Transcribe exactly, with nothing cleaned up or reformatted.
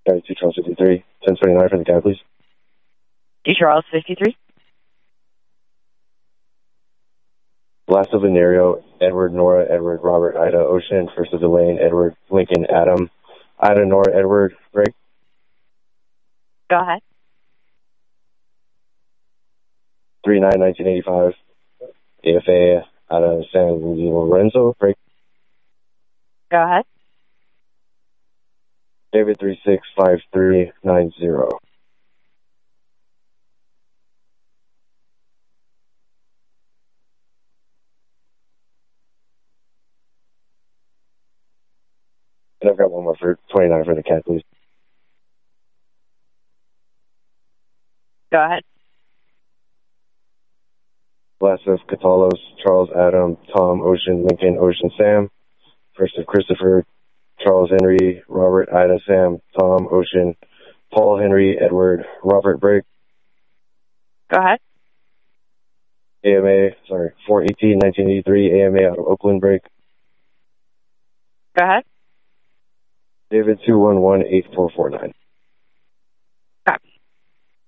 Gary two Charles fifty-three, ten twenty-nine for the cab, please. two Charles fifty-three. Last of Venerio, Edward, Nora, Edward, Robert, Ida, Ocean. First of Elaine, Edward, Lincoln, Adam, Ida, Nora, Edward, break. Go ahead. three nine nineteen eighty-five, A F A, Ida, San Lorenzo, break. Go ahead. David three six five three nine zero. And I've got one more for twenty-nine for the cat, please. Go ahead. Last of Catalos, Charles, Adam, Tom, Ocean, Lincoln, Ocean, Sam. First of Christopher, Charles, Henry, Robert, Ida, Sam, Tom, Ocean, Paul, Henry, Edward, Robert, break. Go ahead. A M A, sorry, four eighteen nineteen eighty-three, A M A out of Oakland, break. Go ahead. David two one one eight four four nine.